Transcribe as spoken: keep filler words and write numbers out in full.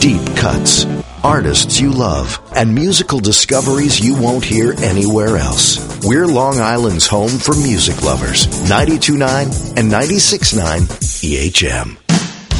Deep cuts, artists you love, and musical discoveries you won't hear anywhere else. We're Long Island's home for music lovers. ninety-two point nine and ninety-six point nine E H M.